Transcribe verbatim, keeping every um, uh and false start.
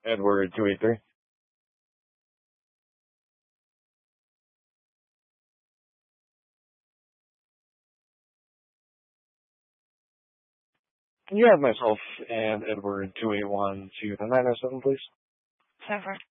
Edward two eight three. You have myself and Edward two eight one two nine nine seven, please. Seven.